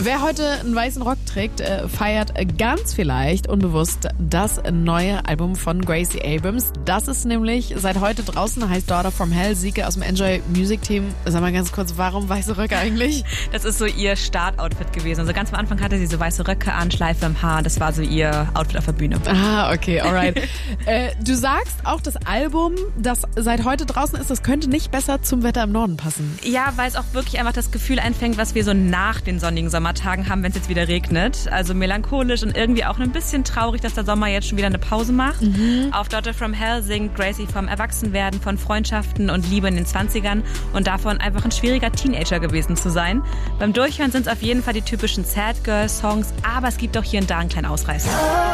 Wer heute einen weißen Rock trägt, feiert ganz vielleicht unbewusst das neue Album von Gracie Abrams. Das ist nämlich seit heute draußen, heißt Daughter from Hell. Sieke aus dem Enjoy Music Team. Sag mal ganz kurz, warum weiße Röcke eigentlich? Das ist so ihr Startoutfit gewesen. Also ganz am Anfang hatte sie so weiße Röcke an, Schleife im Haar. Das war so ihr Outfit auf der Bühne. Ah, okay, alright. Du sagst auch, das Album, das seit heute draußen ist, das könnte nicht besser zum Wetter im Norden passen. Ja, weil es auch wirklich einfach das Gefühl einfängt, was wir so nach den sonnigen Sommertagen haben, wenn es jetzt wieder regnet. Also melancholisch und irgendwie auch ein bisschen traurig, dass der Sommer jetzt schon wieder eine Pause macht. Auf Daughter from Hell singt Gracie vom Erwachsenwerden, von Freundschaften und Liebe in den 20ern und davon einfach ein schwieriger Teenager gewesen zu sein. Beim Durchhören sind es auf jeden Fall die typischen Sad Girl Songs, aber es gibt auch hier und da einen kleinen Ausreißer.